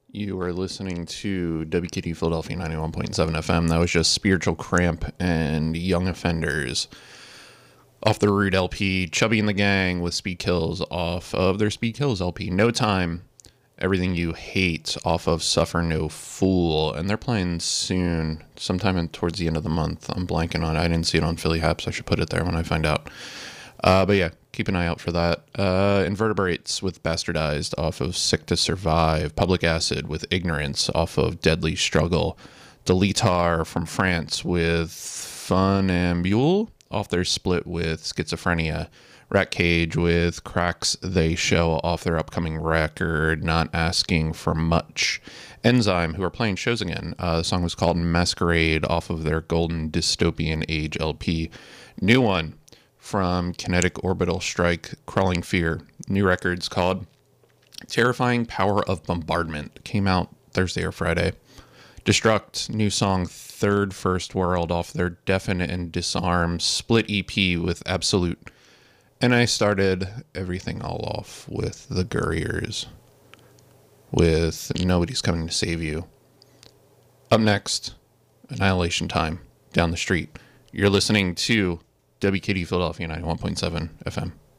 You are listening to WKD Philadelphia 91.7 FM. That was just Spiritual Cramp and Young Offenders off the Rude LP. Chubby and the Gang with Speed Kills off of their Speed Kills LP. No Time, Everything You Hate off of Suffer No Fool. And they're playing soon, sometime towards the end of the month. I'm blanking on it. I didn't see it on Philly Haps. I should put it there when I find out. But yeah, keep an eye out for that. Invertebrates with Bastardized off of Sick to Survive. Public Acid with Ignorance off of Deadly Struggle. Delitar from France with Funambule off their split with Schizophrenia. Rat Cage with Cracks They Show off their upcoming record, Not Asking for Much. Enzyme, who are playing shows again. The song was called Masquerade off of their Golden Dystopian Age LP. New one from Kinetic Orbital Strike, Crawling Fear. New record's called Terrifying Power of Bombardment. Came out Thursday or Friday. Destruct, new song Third First World off their Deafen and Disarm split EP with Absolute. And I started everything all off with the Gurriers with Nobody's Coming to Save You. Up next, Annihilation Time, Down the Street. You're listening to WKD Philadelphia 91.7 FM.